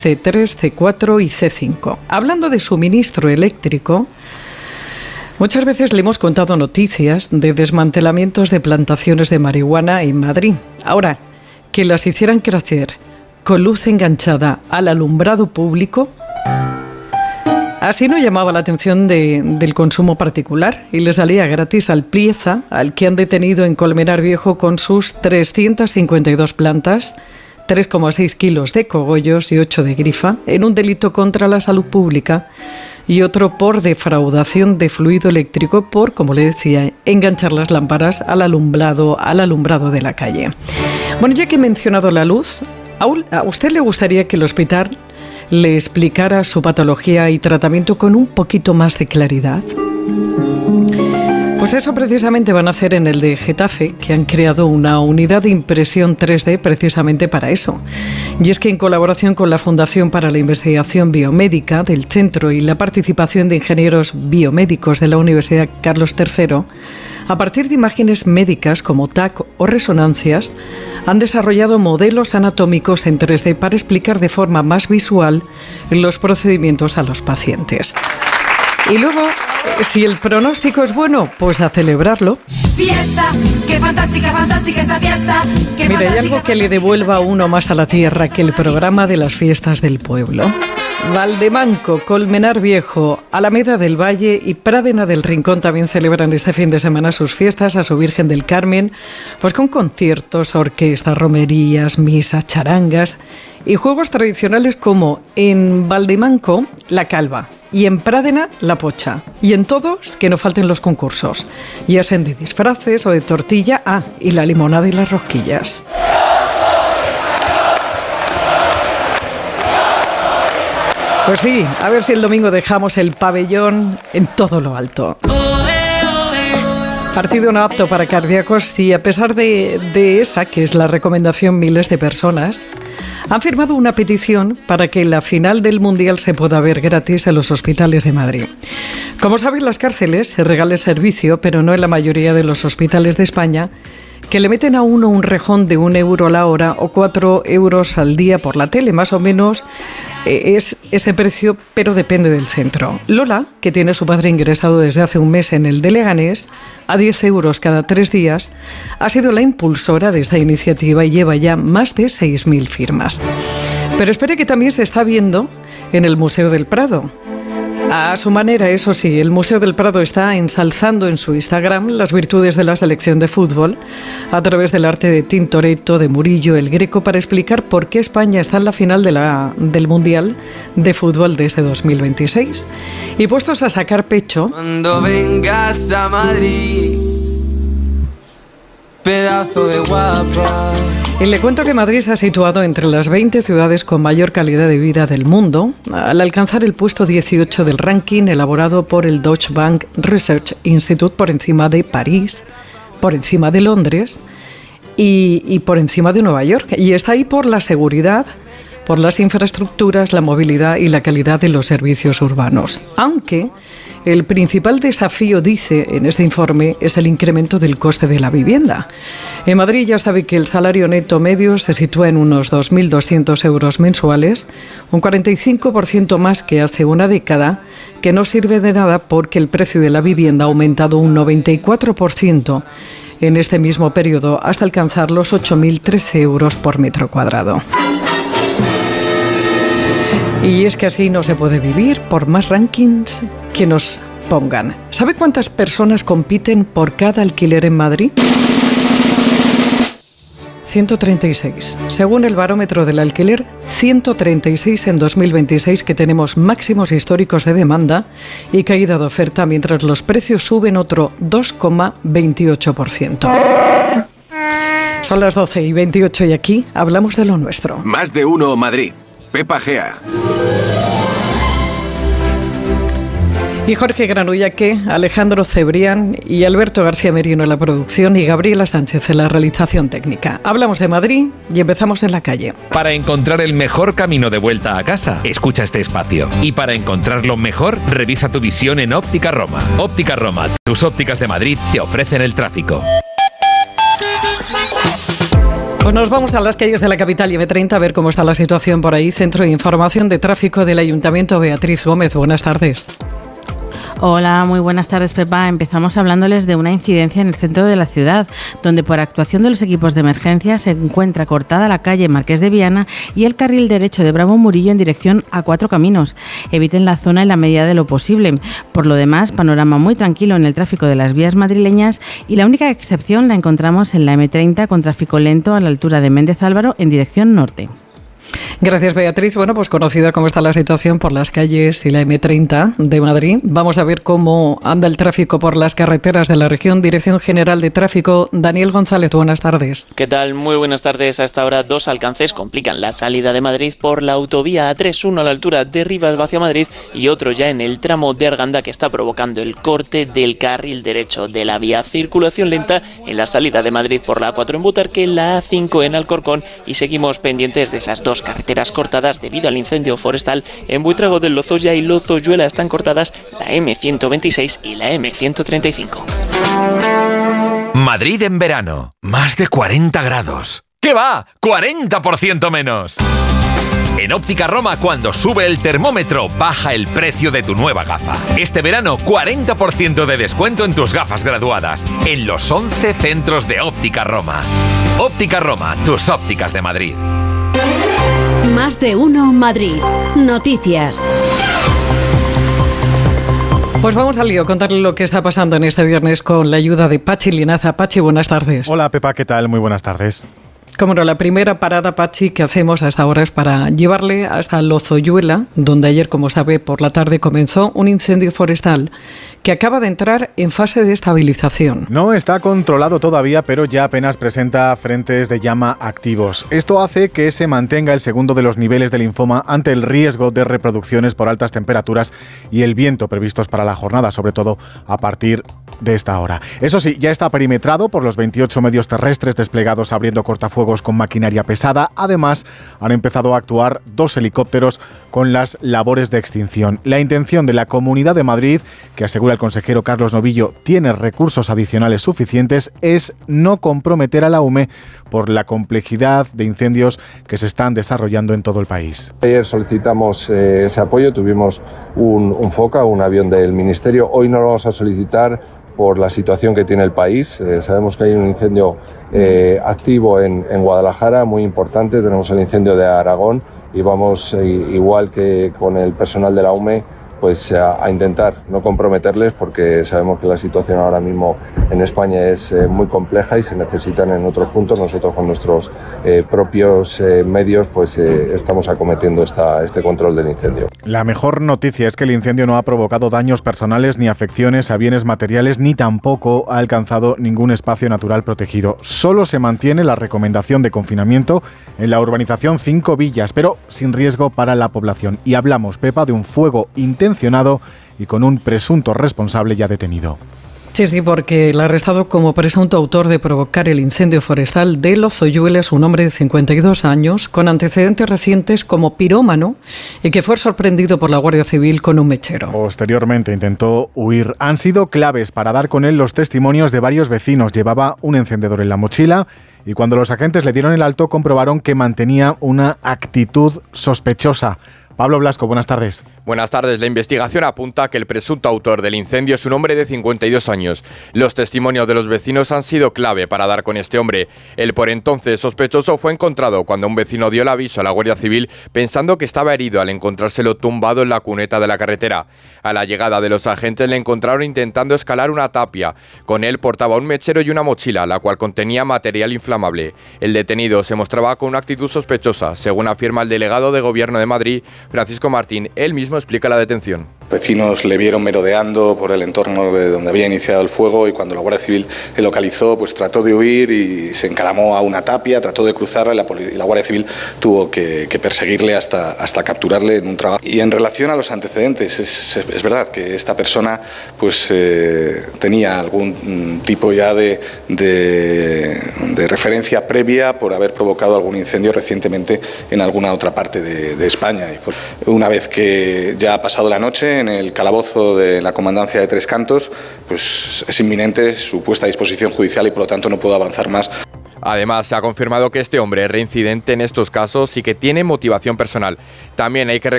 C3, C4 y C5. Hablando de suministro eléctrico, muchas veces le hemos contado noticias de desmantelamientos de plantaciones de marihuana en Madrid. Ahora, que las hicieran crecer con luz enganchada al alumbrado público, así no llamaba la atención del consumo particular y le salía gratis al Plieza, al que han detenido en Colmenar Viejo con sus 352 plantas, 3,6 kilos de cogollos y 8 de grifa, en un delito contra la salud pública y otro por defraudación de fluido eléctrico por, como le decía, enganchar las lámparas al alumbrado de la calle. Bueno, ya que he mencionado la luz, ¿a usted le gustaría que el hospital le explicara su patología y tratamiento con un poquito más de claridad? Pues eso precisamente van a hacer en el de Getafe, que han creado una unidad de impresión 3D precisamente para eso. Y es que en colaboración con la Fundación para la Investigación Biomédica del Centro y la participación de ingenieros biomédicos de la Universidad Carlos III, a partir de imágenes médicas como TAC o resonancias, han desarrollado modelos anatómicos en 3D para explicar de forma más visual los procedimientos a los pacientes. Y luego, si el pronóstico es bueno, pues a celebrarlo. Fiesta, qué fantástica, fantástica esta fiesta. Mira, hay algo que le devuelva a uno más a la tierra que el programa de las fiestas del pueblo. Valdemanco, Colmenar Viejo, Alameda del Valle y Pradena del Rincón también celebran este fin de semana sus fiestas a su Virgen del Carmen, pues con conciertos, orquestas, romerías, misas, charangas y juegos tradicionales como en Valdemanco, la calva, y en Pradena, la pocha, y en todos que no falten los concursos, ya sean de disfraces o de tortilla, y la limonada y las rosquillas. Pues sí, a ver si el domingo dejamos el pabellón en todo lo alto. Partido no apto para cardíacos y a pesar de esa, que es la recomendación, miles de personas han firmado una petición para que la final del Mundial se pueda ver gratis en los hospitales de Madrid. Como saben, en las cárceles se regala el servicio, pero no en la mayoría de los hospitales de España, que le meten a uno un rejón de 1 euro la hora o 4 euros al día por la tele, más o menos es ese precio, pero depende del centro. Lola, que tiene a su padre ingresado desde hace un mes en el de Leganés, a 10 euros cada 3 días, ha sido la impulsora de esta iniciativa y lleva ya más de 6.000 firmas. Pero espere que también se está viendo en el Museo del Prado. A su manera, eso sí, el Museo del Prado está ensalzando en su Instagram las virtudes de la selección de fútbol a través del arte de Tintoretto, de Murillo, el Greco, para explicar por qué España está en la final del Mundial de Fútbol de este 2026. Y puestos a sacar pecho, cuando vengas a Madrid, pedazo de guapa. Y le cuento que Madrid se ha situado entre las 20 ciudades con mayor calidad de vida del mundo, al alcanzar el puesto 18 del ranking elaborado por el Deutsche Bank Research Institute, por encima de París, por encima de Londres y por encima de Nueva York. Y está ahí por la seguridad, por las infraestructuras, la movilidad y la calidad de los servicios urbanos. Aunque el principal desafío, dice en este informe, es el incremento del coste de la vivienda. En Madrid ya sabe que el salario neto medio se sitúa en unos 2.200 euros mensuales, un 45% más que hace una década, que no sirve de nada porque el precio de la vivienda ha aumentado un 94% en este mismo periodo, hasta alcanzar los 8.013 euros por metro cuadrado. Y es que así no se puede vivir por más rankings que nos pongan. ¿Sabe cuántas personas compiten por cada alquiler en Madrid? 136. Según el barómetro del alquiler, 136 en 2026, que tenemos máximos históricos de demanda y caída de oferta, mientras los precios suben otro 2,28%. Son las 12:28 y aquí hablamos de lo nuestro. Más de uno Madrid. Pepa Gea. Y Jorge Granullaque, Alejandro Cebrián y Alberto García Merino en la producción y Gabriela Sánchez en la realización técnica. Hablamos de Madrid y empezamos en la calle. Para encontrar el mejor camino de vuelta a casa, escucha este espacio. Y para encontrarlo mejor, revisa tu visión en Óptica Roma. Óptica Roma, tus ópticas de Madrid te ofrecen el tráfico. Pues nos vamos a las calles de la capital y M30 a ver cómo está la situación por ahí. Centro de Información de Tráfico del Ayuntamiento, Beatriz Gómez. Buenas tardes. Hola, muy buenas tardes, Pepa. Empezamos hablándoles de una incidencia en el centro de la ciudad, donde por actuación de los equipos de emergencia se encuentra cortada la calle Marqués de Viana y el carril derecho de Bravo Murillo en dirección a Cuatro Caminos. Eviten la zona en la medida de lo posible. Por lo demás, panorama muy tranquilo en el tráfico de las vías madrileñas y la única excepción la encontramos en la M30 con tráfico lento a la altura de Méndez Álvaro en dirección norte. Gracias, Beatriz. Bueno, pues conocida cómo está la situación por las calles y la M30 de Madrid. Vamos a ver cómo anda el tráfico por las carreteras de la región. Dirección General de Tráfico, Daniel González, buenas tardes. ¿Qué tal? Muy buenas tardes. A esta hora 2 alcances complican la salida de Madrid por la autovía A3, uno a la altura de Rivas hacia Madrid y otro ya en el tramo de Arganda, que está provocando el corte del carril derecho de la vía. Circulación lenta en la salida de Madrid por la A4 en Butarque, la A5 en Alcorcón y seguimos pendientes de esas dos carreteras cortadas debido al incendio forestal en Buitrago del Lozoya y Lozoyuela. Están cortadas la M126 y la M135. Madrid en verano, más de 40 grados. ¿Qué va? ¡40% menos! En Óptica Roma, cuando sube el termómetro, baja el precio de tu nueva gafa. Este verano, 40% de descuento en tus gafas graduadas, en los 11 centros de Óptica Roma. Óptica Roma, tus ópticas de Madrid. Más de uno Madrid. Noticias. Pues vamos al lío, contarle lo que está pasando en este viernes con la ayuda de Pachi Linaza. Pachi, buenas tardes. Hola, Pepa, ¿qué tal? Muy buenas tardes. Como no, la primera parada, Pachi, que hacemos hasta ahora es para llevarle hasta Lozoyuela, donde ayer, como sabe, por la tarde comenzó un incendio forestal que acaba de entrar en fase de estabilización. No está controlado todavía, pero ya apenas presenta frentes de llama activos. Esto hace que se mantenga el segundo de los niveles de linfoma ante el riesgo de reproducciones por altas temperaturas y el viento previstos para la jornada, sobre todo a partir de esta hora. Eso sí, ya está perimetrado por los 28 medios terrestres desplegados abriendo cortafuegos con maquinaria pesada. Además, han empezado a actuar 2 helicópteros con las labores de extinción. La intención de la Comunidad de Madrid, que asegura el consejero Carlos Novillo tiene recursos adicionales suficientes, es no comprometer a la UME por la complejidad de incendios que se están desarrollando en todo el país. Ayer solicitamos ese apoyo, tuvimos un FOCA, un avión del Ministerio. Hoy no lo vamos a solicitar por la situación que tiene el país. Sabemos que hay un incendio activo en Guadalajara, muy importante. Tenemos el incendio de Aragón y vamos, igual que con el personal de la UME, pues a intentar no comprometerles, porque sabemos que la situación ahora mismo en España es muy compleja y se necesitan en otros puntos. Nosotros con nuestros propios medios pues estamos acometiendo este control del incendio. La mejor noticia es que el incendio no ha provocado daños personales ni afecciones a bienes materiales, ni tampoco ha alcanzado ningún espacio natural protegido. Solo se mantiene la recomendación de confinamiento en la urbanización 5 Villas, pero sin riesgo para la población. Y hablamos, Pepa, de un fuego intencionado y con un presunto responsable ya detenido. Sí, porque el arrestado como presunto autor de provocar el incendio forestal de Lozoyuela es un hombre de 52 años con antecedentes recientes como pirómano y que fue sorprendido por la Guardia Civil con un mechero. Posteriormente intentó huir. Han sido claves para dar con él los testimonios de varios vecinos. Llevaba un encendedor en la mochila y cuando los agentes le dieron el alto comprobaron que mantenía una actitud sospechosa. Pablo Blasco, buenas tardes. Buenas tardes. La investigación apunta que el presunto autor del incendio es un hombre de 52 años. Los testimonios de los vecinos han sido clave para dar con este hombre. El por entonces sospechoso fue encontrado cuando un vecino dio el aviso a la Guardia Civil pensando que estaba herido al encontrárselo tumbado en la cuneta de la carretera. A la llegada de los agentes le encontraron intentando escalar una tapia. Con él portaba un mechero y una mochila, la cual contenía material inflamable. El detenido se mostraba con una actitud sospechosa, según afirma el delegado de Gobierno de Madrid, Francisco Martín. Él mismo explica la detención. Vecinos le vieron merodeando por el entorno de donde había iniciado el fuego y cuando la Guardia Civil le localizó, pues trató de huir y se encaramó a una tapia, trató de cruzarla y la Guardia Civil tuvo que perseguirle hasta capturarle en un trabajo. Y en relación a los antecedentes, es verdad que esta persona pues tenía algún tipo ya de referencia previa por haber provocado algún incendio recientemente en alguna otra parte de España. Y pues, una vez que ya ha pasado la noche en el calabozo de la Comandancia de Tres Cantos, pues es inminente su puesta a disposición judicial y por lo tanto no puedo avanzar más. Además, se ha confirmado que este hombre es reincidente en estos casos y que tiene motivación personal. También hay que